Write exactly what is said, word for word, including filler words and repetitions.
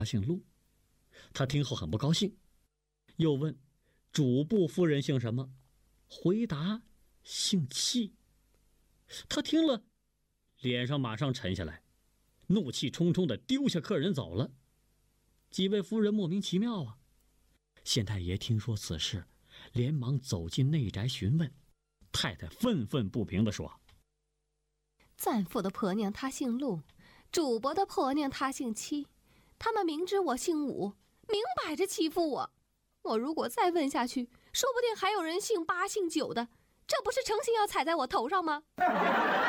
姓陆。他听后很不高兴，又问主簿夫人姓什么，回答姓戚。他听了，脸上马上沉下来，怒气冲冲地丢下客人走了。几位夫人莫名其妙啊。县太爷听说此事，连忙走进内宅询问。太太愤愤不平地说： 赞妇的婆娘她姓陆，主伯的婆娘她姓戚，他们明知我姓武，明摆着欺负我。我如果再问下去，说不定还有人姓八姓九的，这不是诚心要踩在我头上吗？